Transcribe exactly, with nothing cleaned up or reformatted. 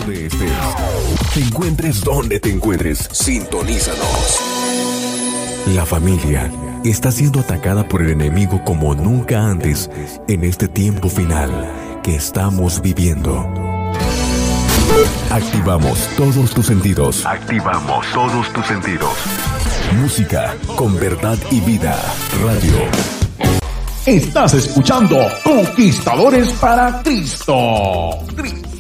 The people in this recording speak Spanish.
donde estés, te encuentres donde te encuentres, sintonízanos. La familia está siendo atacada por el enemigo como nunca antes en este tiempo final que estamos viviendo. Activamos todos tus sentidos. Activamos todos tus sentidos. Música con verdad y vida. Radio. Estás escuchando Conquistadores para Cristo. Cristo.